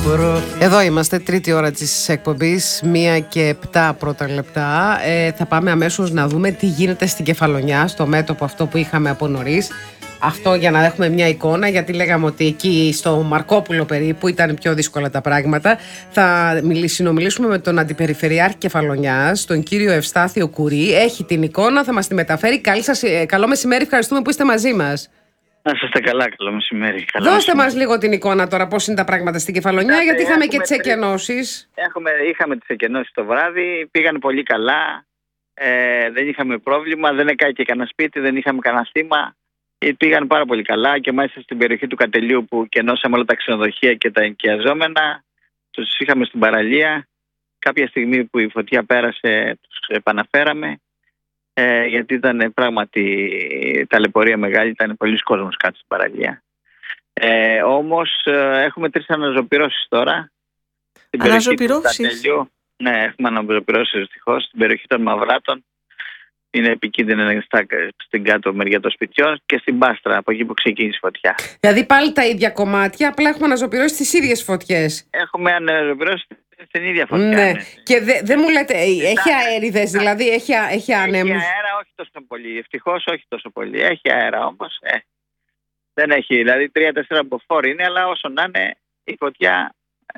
Εδώ είμαστε, τρίτη ώρα της εκπομπής, 1:07 πρώτα λεπτά. Θα πάμε αμέσως να δούμε τι γίνεται στην Κεφαλονιά, στο μέτωπο αυτό που είχαμε από νωρίς. Αυτό για να έχουμε μια εικόνα, γιατί λέγαμε ότι εκεί στο Μαρκόπουλο περίπου ήταν πιο δύσκολα τα πράγματα. Θα συνομιλήσουμε με τον Αντιπεριφερειάρχη Κεφαλονιάς, τον κύριο Ευστάθιο Κουρί. Έχει την εικόνα, θα μας τη μεταφέρει. Καλό μεσημέρι, ευχαριστούμε που είστε μαζί μας. Να είστε καλά, καλό μεσημέρι. Δώστε μας λίγο την εικόνα τώρα πώς είναι τα πράγματα στην Κεφαλονιά, γιατί είχαμε και τις εκενώσεις. Είχαμε τις εκενώσεις το βράδυ, πήγαν πολύ καλά, δεν είχαμε πρόβλημα, δεν έκαηκε και κανένα σπίτι, δεν είχαμε κανένα θύμα. Πήγαν πάρα πολύ καλά και μάλιστα στην περιοχή του Κατελείου που κενώσαμε όλα τα ξενοδοχεία και τα ενοικιαζόμενα, τους είχαμε στην παραλία. Κάποια στιγμή που η φωτιά πέρασε τους επαναφέραμε. Γιατί ήταν πράγματι ταλαιπωρία μεγάλη, ήταν πολλοί κόσμος κάτω στην παραλία. Όμως έχουμε 3 αναζωπυρώσεις τώρα. Αναζωπυρώσεις? Ναι, έχουμε αναζωπυρώσεις δυστυχώς στην περιοχή των Μαυράτων. Είναι επικίνδυνο στην κάτω μεριά των σπιτιών και στην Πάστρα, από εκεί που ξεκίνησε η φωτιά. Δηλαδή πάλι τα ίδια κομμάτια, απλά έχουμε αναζωπυρώσει τις ίδιες φωτιές. Έχουμε αναζωπυρώσει στην ίδια φωτιά. Ναι. Και δεν μου λέτε, έχει αέριδες, δηλαδή έχει άνεμους? Έχει αέρα, όχι τόσο πολύ. Ευτυχώς όχι τόσο πολύ. Έχει αέρα όμως. Δεν έχει, δηλαδή 3-4 μποφόρ είναι, αλλά όσο να είναι η φωτιά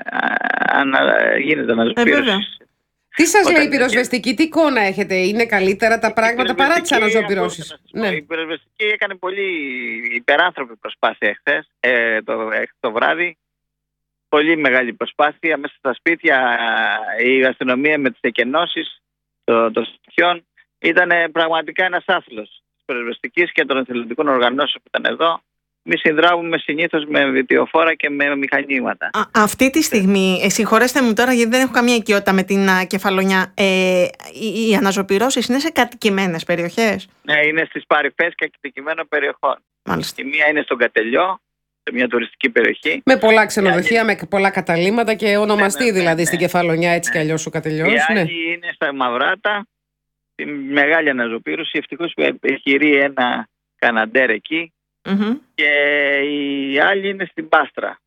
γίνεται αναζωπήρωση. Τι σας λέει η πυροσβεστική, τι εικόνα έχετε, είναι καλύτερα τα πράγματα παρά τις αναζωπυρώσεις? Ναι. Η πυροσβεστική έκανε πολύ υπεράνθρωπη προσπάθεια χθες, το βράδυ. Πολύ μεγάλη προσπάθεια μέσα στα σπίτια. Η αστυνομία με τις εκενώσεις των σπιτιών ήταν πραγματικά ένας άθλος της πυροσβεστικής και των εθελοντικών οργανώσεων που ήταν εδώ. Εμείς συνδράμουμε συνήθως με βιτιοφόρα και με μηχανήματα. Αυτή τη στιγμή, συγχωρέστε μου τώρα γιατί δεν έχω καμία οικειότητα με την Κεφαλονιά, οι αναζωπυρώσεις είναι σε κατοικημένες περιοχές? Ναι, είναι στις παρυφές κατοικημένων περιοχών. Μάλιστα. Η μία είναι στον Κατελιό, σε μια τουριστική περιοχή. Με πολλά ξενοδοχεία, με πολλά καταλύματα και ονομαστεί δηλαδή στην Κεφαλονιά έτσι κι αλλιώς ο Κατελιός. Η άλλη είναι στα Μαυράτα, τη μεγάλη αναζωπήρωση. Ευτυχώς που έχει ρει ένα καναντέρ εκεί. Και η άλλη είναι στην Πάστρα.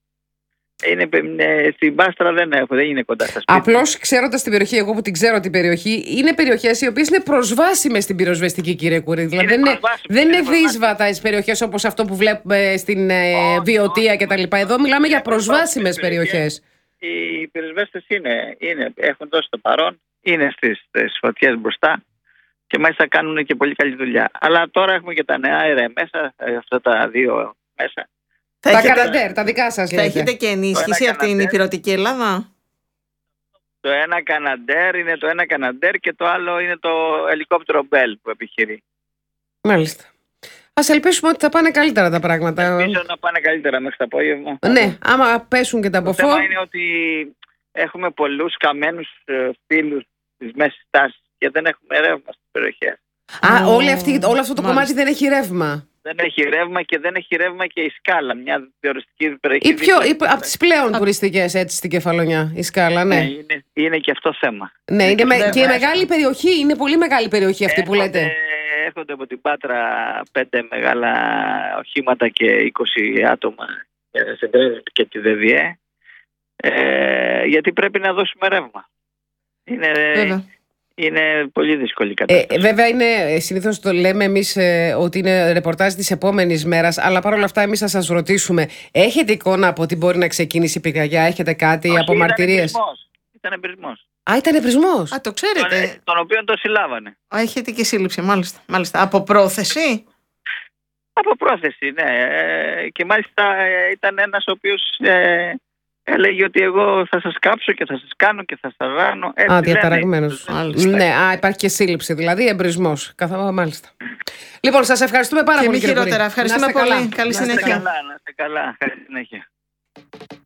Στην Πάστρα δεν είναι κοντά στα σπίτια. Απλώς ξέροντας την περιοχή, εγώ που την ξέρω την περιοχή, είναι περιοχές οι οποίες είναι προσβάσιμες στην πυροσβεστική, κύριε Κουρί. Δηλαδή δεν είναι δύσβατα τις περιοχές όπως αυτό που βλέπουμε στην Βιωτία κτλ. Εδώ μιλάμε για προσβάσιμες περιοχές. Οι πυροσβέστες έχουν δώσει το παρόν, είναι στις φωτιές μπροστά. Και μάλιστα κάνουν και πολύ καλή δουλειά. Αλλά τώρα έχουμε και τα νέα αέρα μέσα, αυτά τα 2 μέσα. Τα καναντέρ, τα δικά σας λέτε. Θα έχετε και ενίσχυση από την Ηπειρωτική Ελλάδα? Το ένα καναντέρ και το άλλο είναι το ελικόπτερο Μπέλ που επιχειρεί. Μάλιστα. Ας ελπίσουμε ότι θα πάνε καλύτερα τα πράγματα. Ελπίζω να πάνε καλύτερα μέχρι το απόγευμα. Ναι, άμα πέσουν και τα από Το θέμα είναι ότι έχουμε πολλούς καμένους φίλους της μέσης τάσης και δεν έχουμε ρεύμα στις περιοχές. Όλο αυτό το κομμάτι δεν έχει ρεύμα. Δεν έχει ρεύμα και δεν έχει ρεύμα και η Σκάλα, μια τουριστική περιοχή. Από τις πλέον τουριστικές έτσι στην Κεφαλονιά, η Σκάλα, ναι. Είναι και αυτό θέμα. Ναι, και μεγάλη περιοχή, είναι πολύ μεγάλη περιοχή αυτή που λέτε. Έρχονται από την Πάτρα 5 μεγάλα οχήματα και 20 άτομα και τη ΔΔΕ, γιατί πρέπει να δώσουμε ρεύμα. Είναι πολύ δύσκολη η κατάσταση. Βέβαια, συνήθως το λέμε εμείς ότι είναι ρεπορτάζ της επόμενης μέρας, αλλά παρόλα αυτά εμείς θα σας ρωτήσουμε, έχετε εικόνα από τι μπορεί να ξεκίνήσει η πυρκαγιά, έχετε κάτι από μαρτυρίες? Ήταν εμπρισμός. Ήταν εμπρισμός. Το ξέρετε. Τον οποίο το συλλάβανε. Έχετε και σύλληψη, μάλιστα. Από πρόθεση? Από πρόθεση, ναι. Και μάλιστα ήταν ένας ο οποίος έλεγε ότι εγώ θα σας κάψω και θα σας κάνω και θα σας ράνω. Διαταραγμένος. Ναι, υπάρχει και σύλληψη, δηλαδή εμπρισμός. Μάλιστα. Λοιπόν, σας ευχαριστούμε πάρα πολύ. Και μη χειρότερα. Ευχαριστούμε πολύ. Καλή συνέχεια. Να είστε καλά. Καλή συνέχεια.